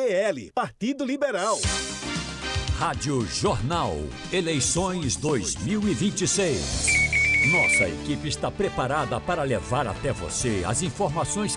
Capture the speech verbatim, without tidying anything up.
L, Partido Liberal. Rádio Jornal, eleições dois mil e vinte e seis. Nossa equipe está preparada para levar até você as informações